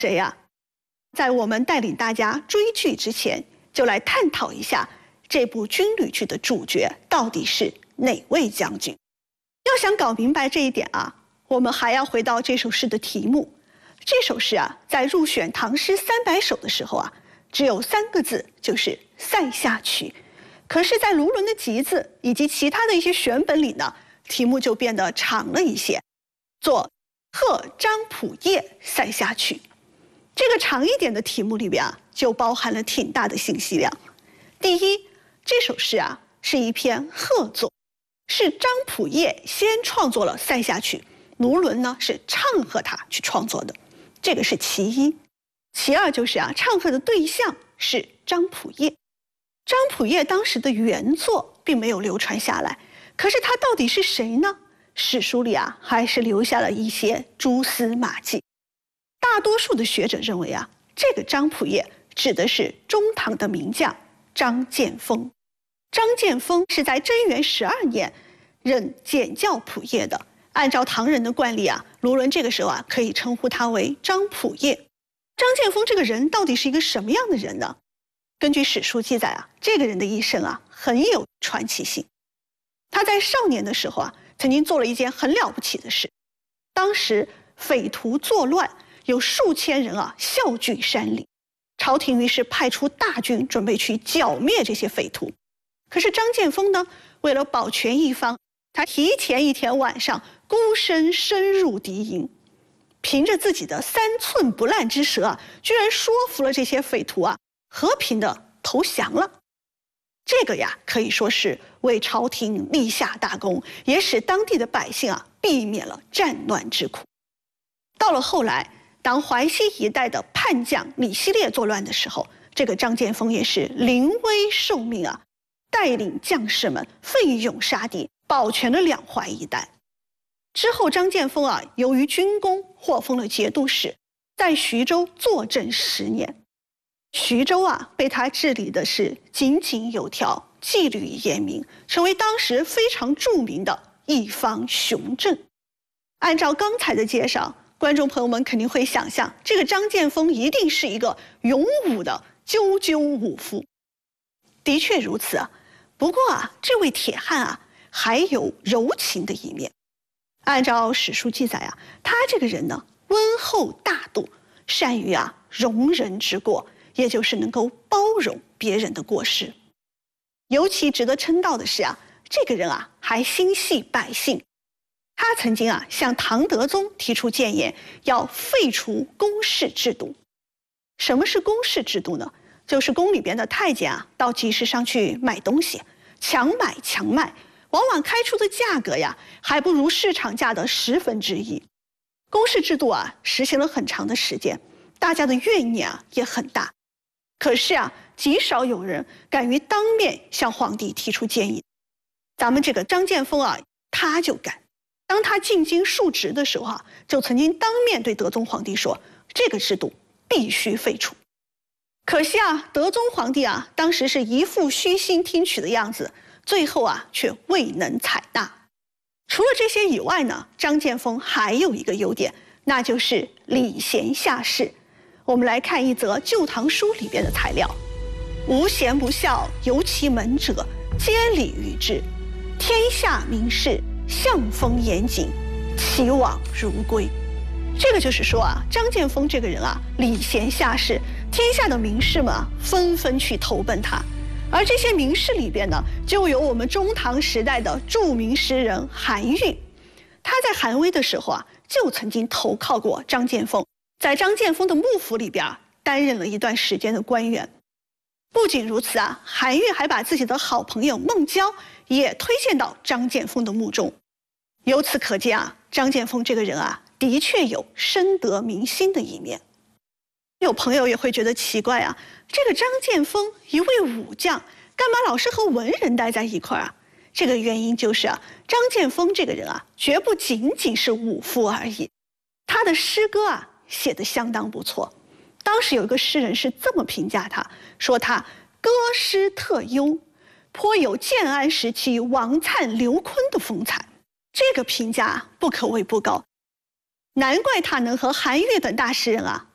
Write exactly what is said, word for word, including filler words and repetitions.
谁呀？在我们带领大家追剧之前，就来探讨一下这部军旅剧的主角到底是哪位将军。要想搞明白这一点啊，我们还要回到这首诗的题目。这首诗啊，在入选唐诗三百首的时候啊，只有三个字，就是《塞下曲》。可是，在卢纶的集子以及其他的一些选本里呢，题目就变得长了一些，做《贺张溥业塞下曲》。这个长一点的题目里边啊，就包含了挺大的信息量。第一，这首诗啊是一篇贺作，是张溥业先创作了《塞下曲》，卢纶呢是唱和他去创作的，这个是其一。其二就是啊，唱和的对象是张溥业。张溥业当时的原作并没有流传下来，可是他到底是谁呢？史书里啊还是留下了一些蛛丝马迹。大多数的学者认为啊，这个张溥业指的是中唐的名将张建峰。张建峰是在贞元十二年任检校溥业的。按照唐人的惯例啊，卢纶这个时候啊可以称呼他为张溥业。张建峰这个人到底是一个什么样的人呢？根据史书记载啊，这个人的一生啊很有传奇性。他在少年的时候啊，曾经做了一件很了不起的事。当时匪徒作乱，有数千人啊啸聚山里，朝廷于是派出大军准备去剿灭这些匪徒。可是张建峰呢，为了保全一方，他提前一天晚上孤身深入敌营，凭着自己的三寸不烂之舌啊，居然说服了这些匪徒啊和平的投降了。这个呀可以说是为朝廷立下大功，也使当地的百姓啊避免了战乱之苦。到了后来，当淮西一带的叛将李希烈作乱的时候，这个张建峰也是临危受命啊，带领将士们奋勇杀敌，保全了两淮一带。之后张建峰啊，由于军功获封了节度使，在徐州坐镇十年。徐州啊，被他治理的是井井有条，纪律严明，成为当时非常著名的一方雄镇。按照刚才的介绍，观众朋友们肯定会想象，这个张建峰一定是一个勇武的赳赳武夫。的确如此啊，不过啊，这位铁汉啊，还有柔情的一面。按照史书记载啊，他这个人呢，温厚大度，善于啊容人之过，也就是能够包容别人的过失。尤其值得称道的是啊，这个人啊还心系百姓。他曾经啊向唐德宗提出谏言，要废除宫室制度。什么是宫室制度呢？就是宫里边的太监啊到集市上去买东西，强买强卖，往往开出的价格呀还不如市场价的十分之一。宫室制度啊实行了很长的时间，大家的怨念啊也很大。可是啊，极少有人敢于当面向皇帝提出建议。咱们这个张建峰啊，他就敢。当他进京述职的时候啊，就曾经当面对德宗皇帝说，这个制度必须废除。可惜啊，德宗皇帝啊，当时是一副虚心听取的样子，最后啊，却未能采纳。除了这些以外呢，张建峰还有一个优点，那就是礼贤下士。我们来看一则《旧唐书》里边的材料：无贤不孝，尤其门者，皆礼于之。天下名士，相风严谨，其往如归。这个就是说啊，张建峰这个人啊，礼贤下士，天下的名士们啊，纷纷去投奔他。而这些名士里边呢，就有我们中唐时代的著名诗人韩愈。他在韩威的时候啊，就曾经投靠过张建峰，在张建峰的幕府里边担任了一段时间的官员。不仅如此啊，韩愈还把自己的好朋友孟郊也推荐到张建峰的幕中。由此可见啊，张建峰这个人啊，的确有深得民心的一面。有朋友也会觉得奇怪啊，这个张建峰一位武将，干嘛老是和文人待在一块儿啊？这个原因就是啊，张建峰这个人啊，绝不仅仅是武夫而已，他的诗歌啊写得相当不错。当时有一个诗人是这么评价他，说他歌诗特优，颇有建安时期王粲、刘琨的风采。这个评价不可谓不高，难怪他能和韩愈等大诗人啊